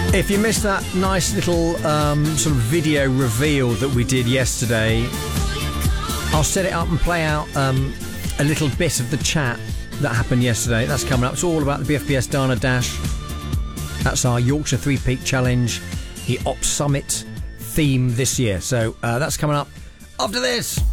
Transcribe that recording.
If you missed that nice little sort of video reveal that we did yesterday, I'll set it up and play out a little bit of the chat that happened yesterday. That's coming up. It's all about the BFBS Dana Dash. That's our Yorkshire Three Peak Challenge, the Op Summit theme this year. So that's coming up after this.